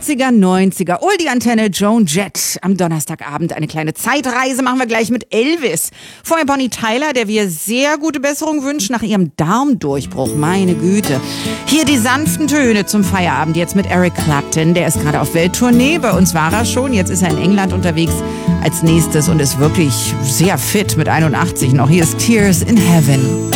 80er, 90er. Die Antenne Joan Jett. Am Donnerstagabend eine kleine Zeitreise machen wir gleich mit Elvis. Vorher Bonnie Tyler, der wir sehr gute Besserung wünschen nach ihrem Darmdurchbruch. Meine Güte. Hier die sanften Töne zum Feierabend. Jetzt mit Eric Clapton. Der ist gerade auf Welttournee. Bei uns war er schon. Jetzt ist er in England unterwegs als nächstes und ist wirklich sehr fit mit 81 noch. Hier ist Tears in Heaven.